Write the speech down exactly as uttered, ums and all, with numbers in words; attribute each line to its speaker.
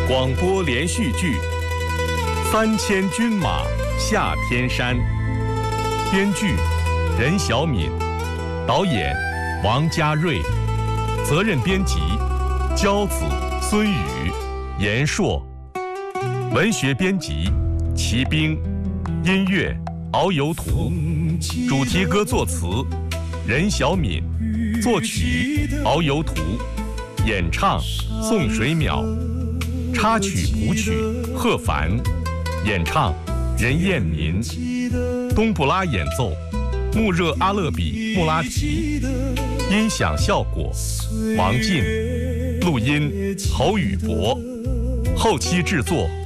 Speaker 1: 广播连续剧《三千军马下天山》，编剧任小敏，导演王家瑞，责任编辑焦子、孙宇、严硕，文学编辑齐兵，音乐敖有土，主题歌作词任小敏，作曲敖有土，演唱宋水淼，插曲谱曲贺凡，演唱任燕民，冬布拉演奏穆热阿勒比穆拉提，音响效果王进，录音侯宇博，后期制作